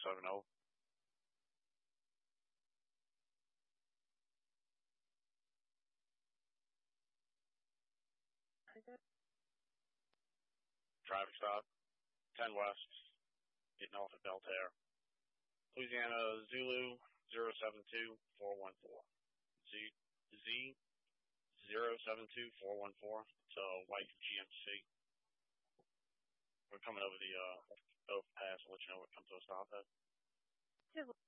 070. Traffic stop, 10 West, getting off at Belterre. Louisiana Zulu 072414. Z 072414. It's a white GMC. We're coming over the overpass. I'll let you know what comes to a stop at.